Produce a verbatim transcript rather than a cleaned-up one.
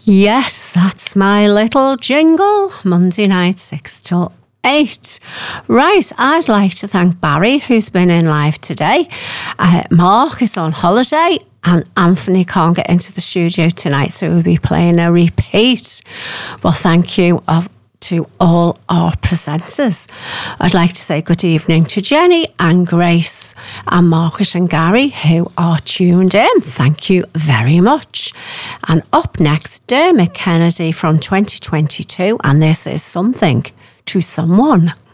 Yes, that's my little jingle. Monday night, six till eight. Right, I'd like to thank Barry, who's been in live today. Uh, Mark is on holiday, and Anthony can't get into the studio tonight, so we'll be playing a repeat. Well, thank you of to all our presenters. I'd like to say good evening to Jenny and Grace and Margaret and Gary, who are tuned in. Thank you very much. And up next, Dermot Kennedy from twenty twenty-two, and this is Something to Someone.